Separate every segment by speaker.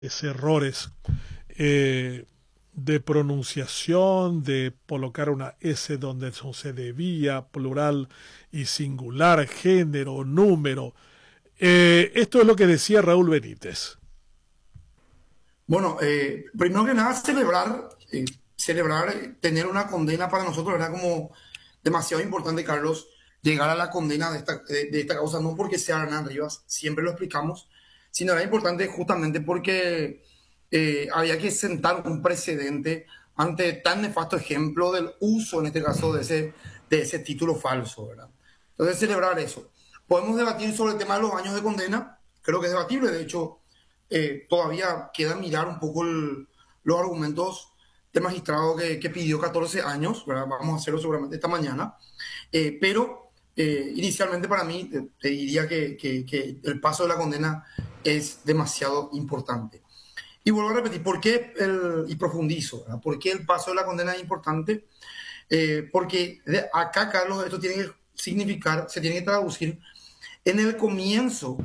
Speaker 1: errores de pronunciación, de colocar una S donde no se debía, plural y singular, género, número. Esto es lo que decía Raúl Benítez.
Speaker 2: Bueno, primero que nada, celebrar tener una condena para nosotros era como demasiado importante, Carlos, llegar a la condena de esta causa, no porque sea Hernán Rivas, siempre lo explicamos, sino era importante justamente porque había que sentar un precedente ante tan nefasto ejemplo del uso, en este caso, de ese título falso, ¿verdad? Entonces, celebrar eso. Podemos debatir sobre el tema de los años de condena, creo que es debatible, de hecho, todavía queda mirar un poco los argumentos del magistrado que pidió 14 años, ¿verdad? Vamos a hacerlo seguramente esta mañana, pero inicialmente para mí te diría que el paso de la condena es demasiado importante. Y vuelvo a repetir, y profundizo, ¿verdad? ¿Por qué el paso de la condena es importante? Porque acá, Carlos, esto tiene que significar, se tiene que traducir en el comienzo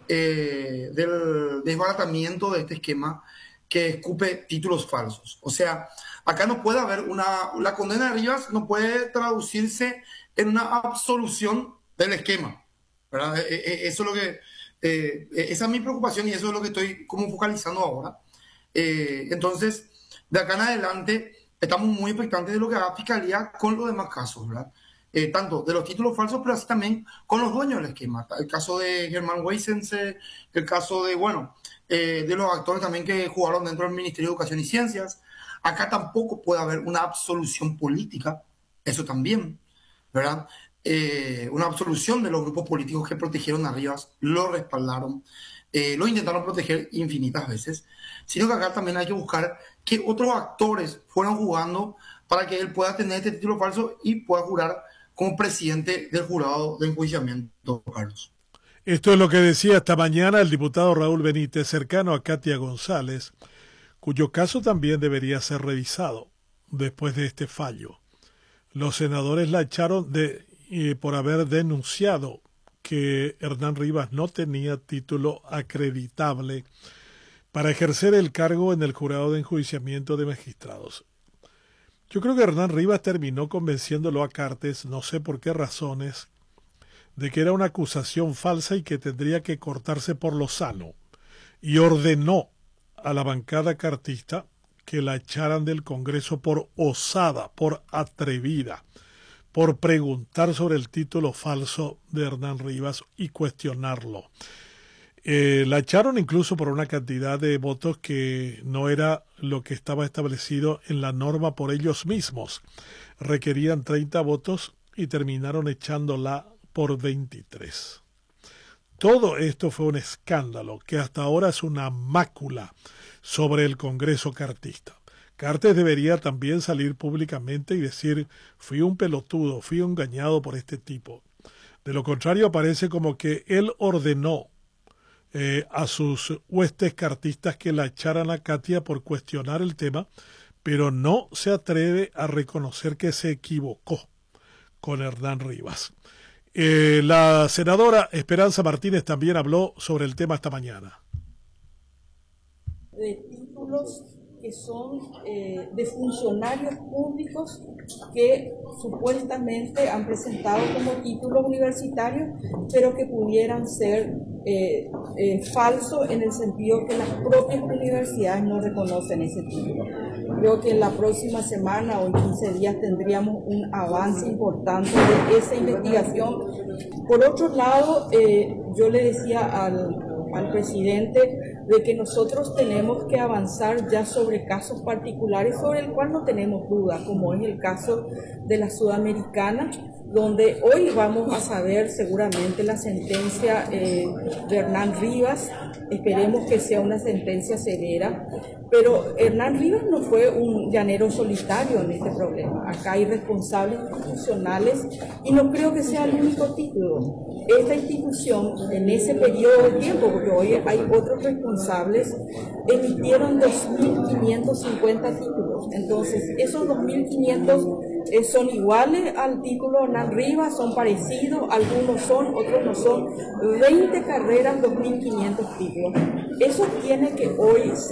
Speaker 2: del desbaratamiento de este esquema que escupe títulos falsos. O sea, acá no puede haber la condena de Rivas no puede traducirse en una absolución del esquema, ¿verdad? Eso es lo que, esa es mi preocupación y eso es lo que estoy como focalizando ahora. Entonces, de acá en adelante, estamos muy expectantes de lo que haga Fiscalía con los demás casos, ¿verdad? Tanto de los títulos falsos, pero así también con los dueños del esquema. El caso de Germán Weisense, el caso de, bueno, de los actores también que jugaron dentro del Ministerio de Educación y Ciencias. Acá tampoco puede haber una absolución política, eso también, ¿verdad? Una absolución de los grupos políticos que protegieron a Rivas, lo respaldaron, lo intentaron proteger infinitas veces, sino que acá también hay que buscar que otros actores fueran jugando para que él pueda tener este título falso y pueda jurar como presidente del jurado de enjuiciamiento, Carlos.
Speaker 1: Esto es lo que decía esta mañana el diputado Raúl Benítez, cercano a Katia González, cuyo caso también debería ser revisado después de este fallo. Los senadores la echaron por haber denunciado que Hernán Rivas no tenía título acreditable para ejercer el cargo en el jurado de enjuiciamiento de magistrados. Yo creo que Hernán Rivas terminó convenciéndolo a Cartes, no sé por qué razones, de que era una acusación falsa y que tendría que cortarse por lo sano, y ordenó a la bancada cartista que la echaran del Congreso por osada, por atrevida, por preguntar sobre el título falso de Hernán Rivas y cuestionarlo. La echaron incluso por una cantidad de votos que no era lo que estaba establecido en la norma por ellos mismos. Requerían 30 votos y terminaron echándola por 23. Todo esto fue un escándalo que hasta ahora es una mácula sobre el Congreso cartista. Cartes debería también salir públicamente y decir: fui un pelotudo, fui engañado por este tipo. De lo contrario, parece como que él ordenó a sus huestes cartistas que la echaran a Katia por cuestionar el tema, pero no se atreve a reconocer que se equivocó con Hernán Rivas. La senadora Esperanza Martínez también habló sobre el tema esta mañana.
Speaker 3: De títulos que son de funcionarios públicos que supuestamente han presentado como títulos universitarios, pero que pudieran ser falsos en el sentido que las propias universidades no reconocen ese título. Creo que en la próxima semana o en 15 días tendríamos un avance importante de esa investigación. Por otro lado, yo le decía al presidente de que nosotros tenemos que avanzar ya sobre casos particulares sobre el cual no tenemos duda, como es el caso de la Sudamericana, donde hoy vamos a saber seguramente la sentencia de Hernán Rivas. Esperemos que sea una sentencia severa, pero Hernán Rivas no fue un llanero solitario en este problema. Acá hay responsables institucionales y no creo que sea el único título. Esta institución, en ese periodo de tiempo, porque hoy hay otros responsables, emitieron 2.550 títulos. Entonces, esos 2.500 son iguales al título Hernán Rivas, son parecidos, algunos son, otros no son. 20 carreras, 2.500 títulos. Eso tiene que hoy